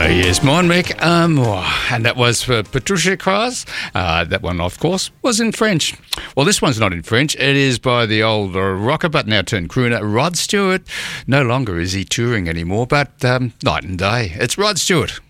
Yes, Mon Mick. And that was for Patricia Cross. That one, of course, was in French. Well, this one's not in French. It is by the old rocker, but now turned crooner, Rod Stewart. No longer is he touring anymore, but night and day. It's Rod Stewart.